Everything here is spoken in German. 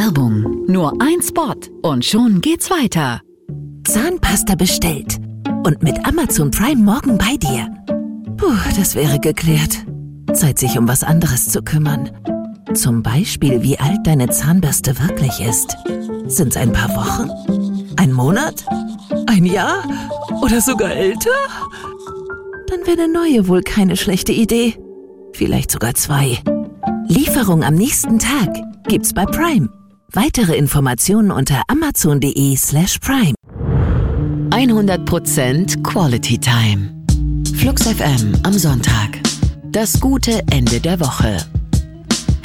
Werbung. Nur ein Spot und schon geht's weiter. Zahnpasta bestellt. Und mit Amazon Prime morgen bei dir. Puh, das wäre geklärt. Zeit, sich um was anderes zu kümmern. Zum Beispiel, wie alt deine Zahnbürste wirklich ist. Sind's ein paar Wochen? Ein Monat? Ein Jahr? Oder sogar älter? Dann wäre eine neue wohl keine schlechte Idee. Vielleicht sogar 2. Lieferung am nächsten Tag gibt's bei Prime. Weitere Informationen unter amazon.de/prime. 100% Quality Time. Flux FM am Sonntag. Das gute Ende der Woche.